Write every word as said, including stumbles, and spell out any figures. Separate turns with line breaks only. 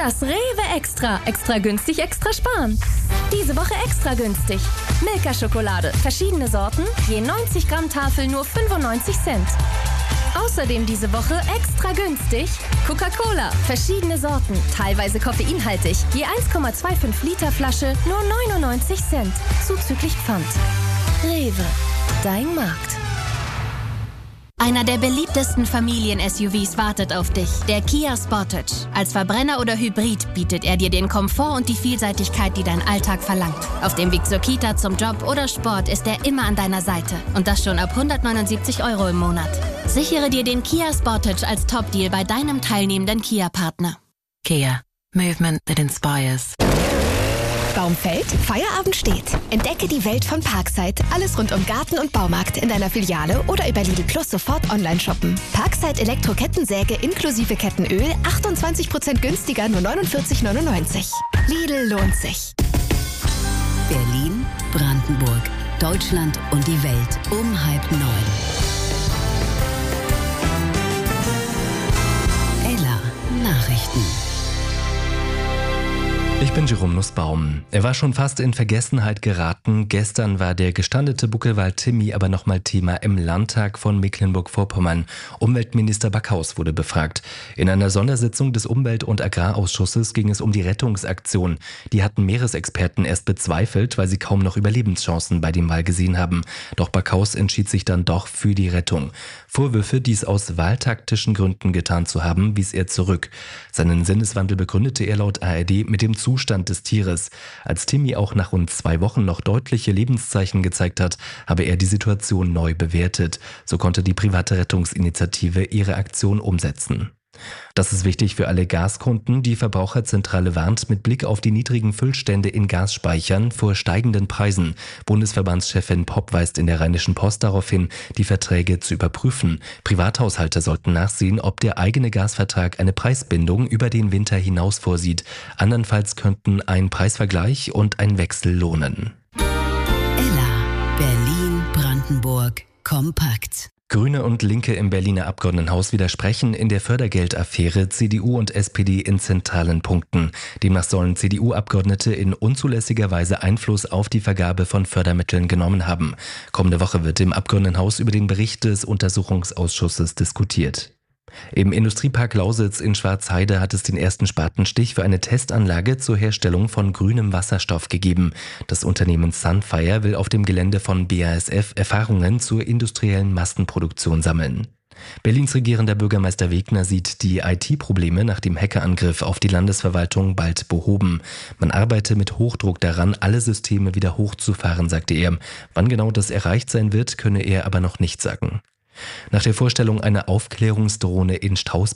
Das Rewe Extra. Extra günstig, extra sparen. Diese Woche extra günstig. Milka-Schokolade. Verschiedene Sorten. Je neunzig Gramm Tafel nur fünfundneunzig Cent. Außerdem diese Woche extra günstig. Coca-Cola. Verschiedene Sorten. Teilweise koffeinhaltig. Je eins Komma fünfundzwanzig Liter Flasche nur neunundneunzig Cent. Zuzüglich Pfand. Rewe. Dein Markt.
Einer der beliebtesten Familien-S U Vs wartet auf dich, der Kia Sportage. Als Verbrenner oder Hybrid bietet er dir den Komfort und die Vielseitigkeit, die dein Alltag verlangt. Auf dem Weg zur Kita, zum Job oder Sport ist er immer an deiner Seite. Und das schon ab hundertneunundsiebzig Euro im Monat. Sichere dir den Kia Sportage als Top-Deal bei deinem teilnehmenden Kia-Partner.
Kia. Movement that inspires.
Baum fällt, Feierabend steht. Entdecke die Welt von Parkside. Alles rund um Garten und Baumarkt in deiner Filiale oder über Lidl Plus sofort online shoppen. Parkside Elektro-Kettensäge inklusive Kettenöl achtundzwanzig Prozent günstiger, nur neunundvierzig neunundneunzig. Lidl lohnt sich.
Berlin, Brandenburg, Deutschland und die Welt um halb neun. Ella Nachrichten.
Ich bin Jerome Nussbaum. Er war schon fast in Vergessenheit geraten. Gestern war der gestandete Buckelwald Timmy aber nochmal Thema im Landtag von Mecklenburg-Vorpommern. Umweltminister Backhaus wurde befragt. In einer Sondersitzung des Umwelt- und Agrarausschusses ging es um die Rettungsaktion. Die hatten Meeresexperten erst bezweifelt, weil sie kaum noch Überlebenschancen bei dem Wal gesehen haben. Doch Backhaus entschied sich dann doch für die Rettung. Vorwürfe, dies aus wahltaktischen Gründen getan zu haben, wies er zurück. Seinen Sinneswandel begründete er laut A R D mit dem Zustand des Tieres. Als Timmy auch nach rund zwei Wochen noch deutliche Lebenszeichen gezeigt hat, habe er die Situation neu bewertet. So konnte die private Rettungsinitiative ihre Aktion umsetzen. Das ist wichtig für alle Gaskunden. Die Verbraucherzentrale warnt mit Blick auf die niedrigen Füllstände in Gasspeichern vor steigenden Preisen. Bundesverbandschefin Popp weist in der Rheinischen Post darauf hin, die Verträge zu überprüfen. Privathaushalte sollten nachsehen, ob der eigene Gasvertrag eine Preisbindung über den Winter hinaus vorsieht. Andernfalls könnten ein Preisvergleich und ein Wechsel lohnen.
Ella, Berlin, Brandenburg, kompakt.
Grüne und Linke im Berliner Abgeordnetenhaus widersprechen in der Fördergeldaffäre C D U und S P D in zentralen Punkten. Demnach sollen C D U-Abgeordnete in unzulässiger Weise Einfluss auf die Vergabe von Fördermitteln genommen haben. Kommende Woche wird im Abgeordnetenhaus über den Bericht des Untersuchungsausschusses diskutiert. Im Industriepark Lausitz in Schwarzheide hat es den ersten Spatenstich für eine Testanlage zur Herstellung von grünem Wasserstoff gegeben. Das Unternehmen Sunfire will auf dem Gelände von B A S F Erfahrungen zur industriellen Massenproduktion sammeln. Berlins regierender Bürgermeister Wegner sieht die I T-Probleme nach dem Hackerangriff auf die Landesverwaltung bald behoben. Man arbeite mit Hochdruck daran, alle Systeme wieder hochzufahren, sagte er. Wann genau das erreicht sein wird, könne er aber noch nicht sagen. Nach der Vorstellung einer Aufklärungsdrohne in Strausberg